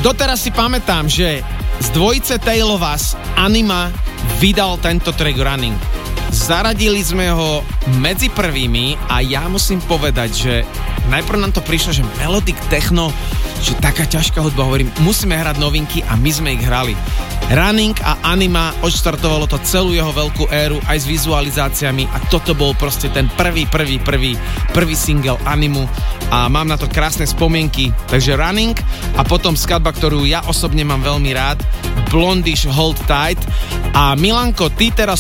Doteraz si pamätám, že z dvojice Tale of Us Anima vydal tento track Running. Zaradili sme ho medzi prvými a ja musím povedať, že najprv nám to prišlo, že melodic techno, že taká ťažká hudba, hovorím, musíme hrať novinky a my sme ich hrali. Running a Anima odštartovalo to celú jeho veľkú éru aj s vizualizáciami a toto bol proste ten prvý single Animu a mám na to krásne spomienky, takže Running a potom skladba, ktorú ja osobne mám veľmi rád, Blondish Hold Tight. A Milanko, ty teraz